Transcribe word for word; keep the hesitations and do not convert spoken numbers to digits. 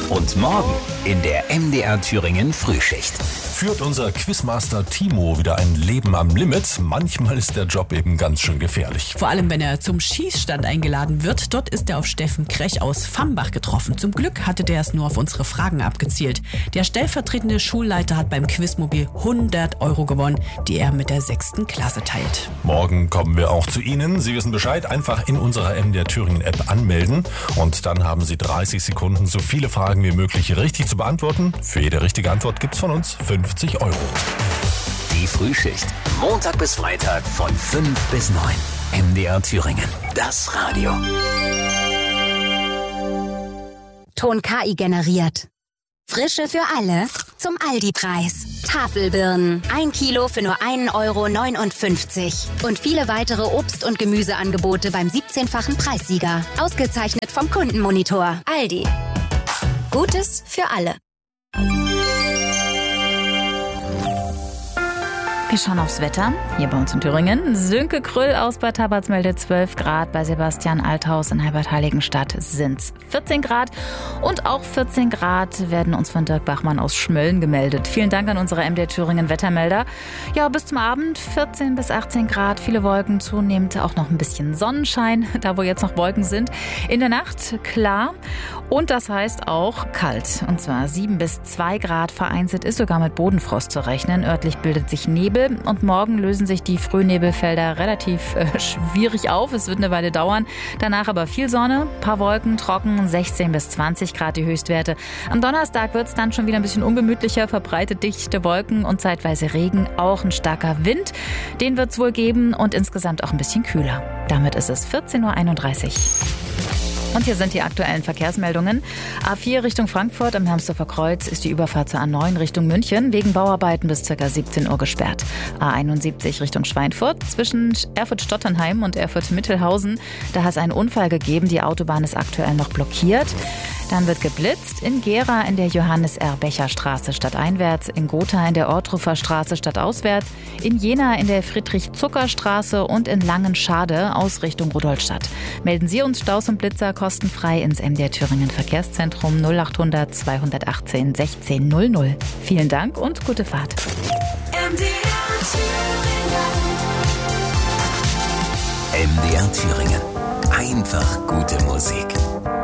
Und morgen in der M D R Thüringen Frühschicht. Führt unser Quizmaster Timo wieder ein Leben am Limit. Manchmal ist der Job eben ganz schön gefährlich. Vor allem, wenn er zum Schießstand eingeladen wird. Dort ist er auf Steffen Krech aus Fambach getroffen. Zum Glück hatte der es nur auf unsere Fragen abgezielt. Der stellvertretende Schulleiter hat beim Quizmobil hundert Euro gewonnen, die er mit der sechsten Klasse teilt. Morgen kommen wir auch zu Ihnen. Sie wissen Bescheid, einfach in unserer M D R Thüringen App anmelden. Und dann haben Sie dreißig Sekunden, so viele Fragen wie möglich richtig zu beantworten. Für jede richtige Antwort gibt's von uns fünfzig Euro. Die Frühschicht. Montag bis Freitag von fünf bis neun. M D R Thüringen. Das Radio. Ton K I generiert. Frische für alle zum Aldi-Preis. Tafelbirnen. Ein Kilo für nur ein Euro neunundfünfzig. Und viele weitere Obst- und Gemüseangebote beim siebzehnfachen Preissieger. Ausgezeichnet vom Kundenmonitor. Aldi. Gutes für alle. Wir schauen aufs Wetter, hier bei uns in Thüringen. Sönke Krüll aus Bad Tabarz meldet zwölf Grad, bei Sebastian Althaus in Heibert-Heiligenstadt sind's vierzehn Grad. Und auch vierzehn Grad werden uns von Dirk Bachmann aus Schmölln gemeldet. Vielen Dank an unsere M D R Thüringen Wettermelder. Ja, bis zum Abend vierzehn bis achtzehn Grad, viele Wolken, zunehmend auch noch ein bisschen Sonnenschein, da wo jetzt noch Wolken sind. In der Nacht klar und das heißt auch kalt. Und zwar sieben bis zwei Grad, vereinzelt ist sogar mit Bodenfrost zu rechnen. Örtlich bildet sich Nebel. Und morgen lösen sich die Frühnebelfelder relativ äh, schwierig auf. Es wird eine Weile dauern. Danach aber viel Sonne, paar Wolken, trocken, sechzehn bis zwanzig Grad die Höchstwerte. Am Donnerstag wird es dann schon wieder ein bisschen ungemütlicher, verbreitet dichte Wolken und zeitweise Regen. Auch ein starker Wind, den wird es wohl geben und insgesamt auch ein bisschen kühler. Damit ist es vierzehn Uhr einunddreißig. Und hier sind die aktuellen Verkehrsmeldungen. A vier Richtung Frankfurt am Hermsdorfer Kreuz ist die Überfahrt zur A neun Richtung München wegen Bauarbeiten bis ca. siebzehn Uhr gesperrt. A einundsiebzig Richtung Schweinfurt zwischen Erfurt-Stotternheim und Erfurt-Mittelhausen. Da hat es einen Unfall gegeben. Die Autobahn ist aktuell noch blockiert. Dann wird geblitzt in Gera in der Johannes-R-Becher-Straße stadteinwärts, in Gotha in der Ortruffer Straße stadtauswärts, in Jena in der Friedrich-Zucker-Straße und in Langenschade aus Richtung Rudolstadt. Melden Sie uns Staus und Blitzer kostenfrei ins M D R Thüringen Verkehrszentrum null achthundert zweihundertachtzehn sechzehn null null. Vielen Dank und gute Fahrt. M D R Thüringen. M D R Thüringen. Einfach gute Musik.